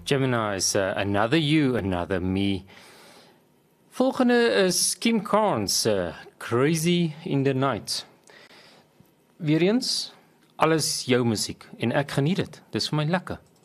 Gemini is Another You, Another Me. Volgende is Kim Carnes, Crazy in the Night. Weereens, alles jou musiek en ek geniet dit. Dis vir my lekker.